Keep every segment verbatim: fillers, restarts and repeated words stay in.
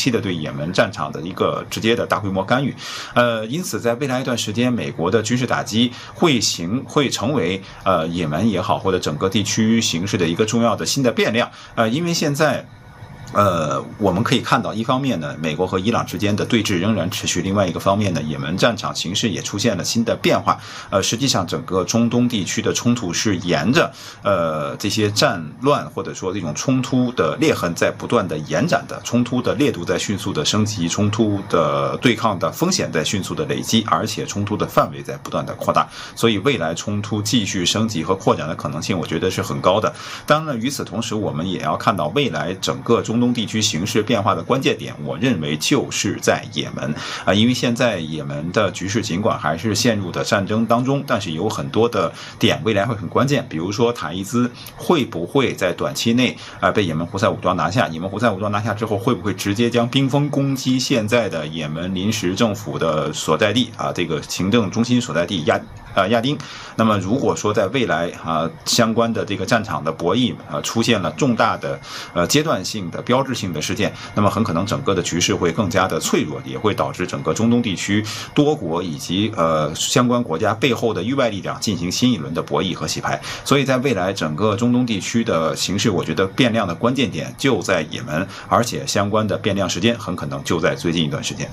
期的对也门战场的一个直接的大规模干预。呃，因此在未来一段时间，美国的军事打击会形会成为呃也门也好，或者整个地区形势的一个重要的新的变量。呃，因为现在。呃，我们可以看到，一方面呢，美国和伊朗之间的对峙仍然持续；另外一个方面呢，也门战场形势也出现了新的变化。呃，实际上，整个中东地区的冲突是沿着呃这些战乱或者说这种冲突的裂痕在不断的延展的，冲突的烈度在迅速的升级，冲突的对抗的风险在迅速的累积，而且冲突的范围在不断的扩大。所以，未来冲突继续升级和扩展的可能性，我觉得是很高的。当然，与此同时，我们也要看到未来整个中。中东地区形势变化的关键点，我认为就是在也门啊，因为现在也门的局势尽管还是陷入的战争当中，但是有很多的点未来会很关键，比如说塔伊兹会不会在短期内啊被也门胡塞武装拿下？也门胡塞武装拿下之后，会不会直接将兵锋攻击现在的也门临时政府的所在地啊，这个行政中心所在地亚？呃，亚丁。那么，如果说在未来啊，相关的这个战场的博弈啊出现了重大的呃阶段性的标志性的事件，那么很可能整个的局势会更加的脆弱，也会导致整个中东地区多国以及呃相关国家背后的域外力量进行新一轮的博弈和洗牌。所以在未来整个中东地区的形势，我觉得变量的关键点就在也门，而且相关的变量时间很可能就在最近一段时间。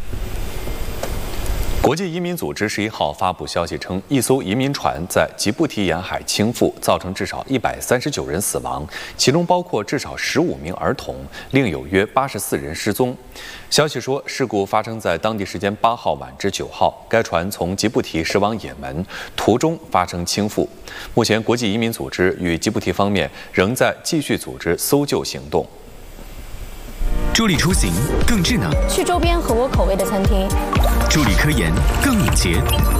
国际移民组织十一号发布消息称，一艘移民船在吉布提沿海倾覆，造成至少一百三十九人死亡，其中包括至少十五名儿童，另有约八十四人失踪。消息说，事故发生在当地时间八号晚至九号，该船从吉布提驶往也门，途中发生倾覆。目前，国际移民组织与吉布提方面仍在继续组织搜救行动。 助力出行更智能， 去周边合我口味的餐厅； 助力科研更敏捷，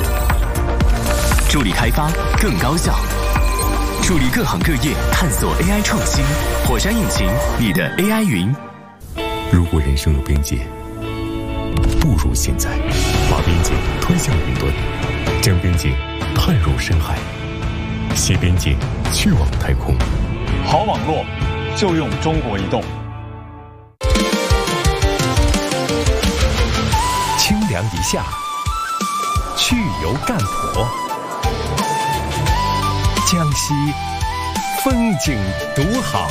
助力开发更高效，助力各行各业探索 A I 创新。火山引擎，你的 A I 云。 如果人生有边界，不如现在，把边界推向云端，将边界探入深海，携边界去往太空。 好网络就用中国移动。 清凉一下，去油干婆，江西风景独好，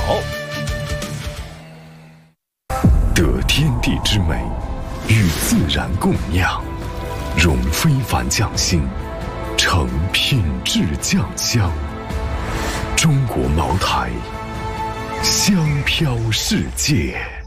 得天地之美，与自然共酿，融非凡匠心，成品质酱香。中国茅台，香飘世界。